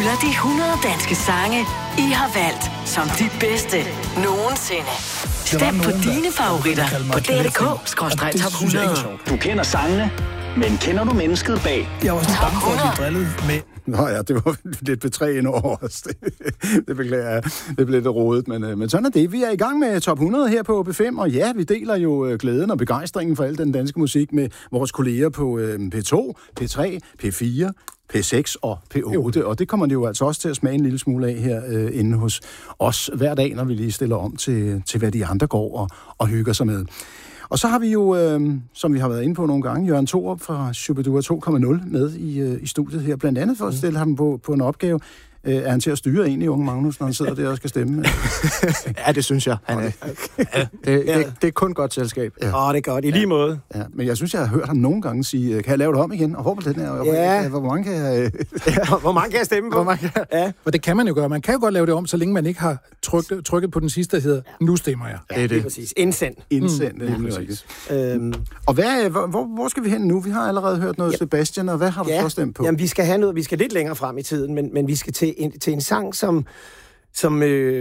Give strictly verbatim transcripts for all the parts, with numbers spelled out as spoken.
hylder de hundrede danske sange, I har valgt som de bedste nogensinde. Stem på dine favoritter på d r k skråstreg top hundrede. Du kender sangene, men kender du mennesket bag? Jeg var sådan bange for at blive drillet med... Nå ja, det var lidt betræ ind over os. Det, det beklager jeg. Det blev lidt rodet, men, men sådan er det. Vi er i gang med top hundrede her på P fem, og ja, vi deler jo glæden og begejstringen for al den danske musik med vores kolleger på P to, P tre, P fire, P seks og P otte, og det kommer det jo altså også til at smage en lille smule af her øh, inde hos os hver dag, når vi lige stiller om til, til hvad de andre går og, og hygger sig med. Og så har vi jo, øh, som vi har været inde på nogle gange, Jørgen Thorup fra Shubidua to punkt nul med i, øh, i studiet her, blandt andet for at stille ham på, på en opgave. Øh, er han til at styre egentlig, unge Magnus, når han sidder der og skal stemme? Ja, det synes jeg. Han er. Ja, det, ja. det, det er kun godt selskab. Åh, ja. oh, det er godt. I lige måde. Ja, men jeg synes, jeg har hørt ham nogle gange sige, kan jeg lave det om igen? Og hvor på den her? Ja. Hvor mange kan jeg... ja, hvor mange kan jeg stemme på? Hvor mange kan... Ja. Og det kan man jo gøre. Man kan jo godt lave det om, så længe man ikke har trykket, trykket på den sidste, der hedder, nu stemmer jeg. Ja, det er det. Præcis. Indsend. Indsend, mm. det er præcis. Øhm. Og hvad, hvor, hvor, hvor skal vi hen nu? Vi har allerede hørt noget ja. Sebastian, og hvad har du ja. så stemt på? Jamen, vi skal have noget, vi skal lidt længere frem i tiden, men, men vi skal til en, til en sang, som, som,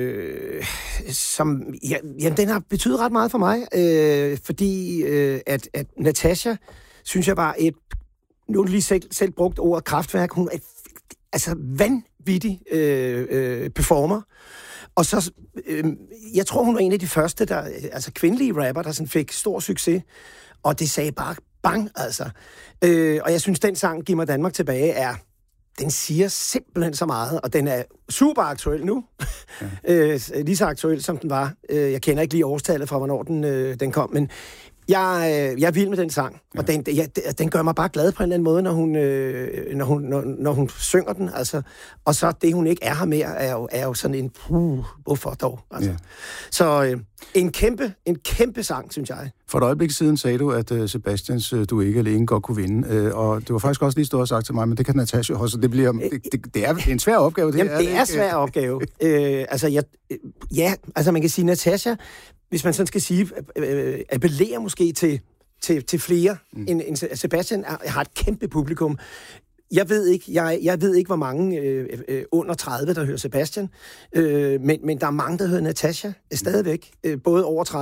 øh, som ja, jamen, den har betydet ret meget for mig, øh, fordi øh, at, at Natasha, synes jeg var et, nu lige selv, selv brugt ordet kraftværk, hun er et altså vanvittig øh, øh, performer, og så, øh, jeg tror, hun var en af de første, der, altså kvindelige rapper, der sådan fik stor succes, og det sagde bare bang, altså. Øh, og jeg synes, den sang, Giv mig Danmark tilbage, er den siger simpelthen så meget, og den er super aktuel nu. Ja. øh, lige så aktuel, som den var. Øh, jeg kender ikke lige årstallet fra, hvornår den, øh, den kom, men jeg, øh, jeg er vild med den sang, ja. Og den, jeg, den gør mig bare glad på en eller anden måde, når hun, øh, når hun, når, når hun synger den. Altså. Og så det, hun ikke er her mere, er jo, er jo sådan en, puh, hvorfor dog? Altså. Ja. Så øh, en kæmpe, en kæmpe sang, synes jeg. For et øjeblik siden sagde du, at uh, Sebastians uh, du ikke alene godt kunne vinde, uh, og det var faktisk også lige stået og sagt til mig, men det kan Natasha også, det bliver, det, det, det er en svær opgave. Det Jamen, er, det er en svær opgave. øh, altså, jeg, ja, altså man kan sige, Natasha, hvis man sådan skal sige, øh, appellerer måske til, til, til flere, mm. end, end Sebastian har et kæmpe publikum. Jeg ved ikke, jeg, jeg ved ikke hvor mange øh, øh, under tredive, der hører Sebastian, øh, men, men der er mange, der hører Natasha stadigvæk, øh, både over tredive